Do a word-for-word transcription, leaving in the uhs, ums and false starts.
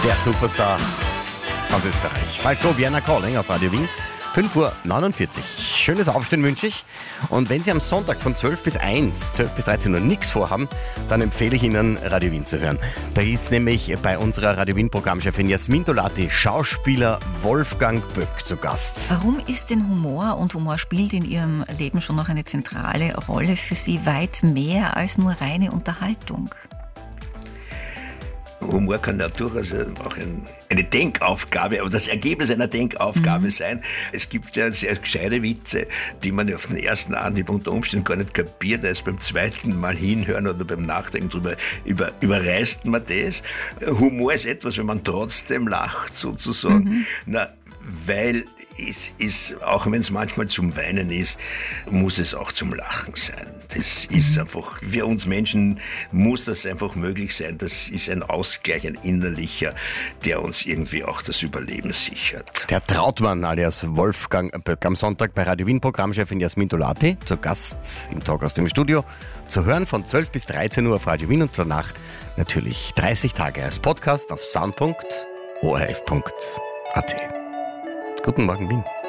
Der Superstar aus Österreich. Falco Vienna Calling auf Radio Wien. fünf Uhr neunundvierzig. Schönes Aufstehen wünsche ich. Und wenn Sie am Sonntag von zwölf bis eins, zwölf bis dreizehn Uhr nichts vorhaben, dann empfehle ich Ihnen, Radio Wien zu hören. Da ist nämlich bei unserer Radio Wien-Programmchefin Jasmin Dolati Schauspieler Wolfgang Böck zu Gast. Warum ist denn Humor und Humor spielt in Ihrem Leben schon noch eine zentrale Rolle für Sie, weit mehr als nur reine Unterhaltung? Humor kann ja durchaus auch ein, eine Denkaufgabe, aber das Ergebnis einer Denkaufgabe mhm. sein. Es gibt ja sehr gescheite Witze, die man auf den ersten Anhieb unter Umständen gar nicht kapiert, erst beim zweiten Mal hinhören oder beim Nachdenken drüber über, überreißt man das. Humor ist etwas, wenn man trotzdem lacht, sozusagen. Mhm. Na, weil es ist, auch wenn es manchmal zum Weinen ist, muss es auch zum Lachen sein. Das ist einfach, für uns Menschen muss das einfach möglich sein. Das ist ein Ausgleich, ein innerlicher, der uns irgendwie auch das Überleben sichert. Der Trautmann alias Wolfgang Böck am Sonntag bei Radio Wien Programmchefin Jasmin Dolati, zu Gast im Talk aus dem Studio, zu hören von zwölf bis dreizehn Uhr auf Radio Wien und danach natürlich dreißig Tage als Podcast auf sound punkt o r f punkt a t. Guten Morgen, Wien.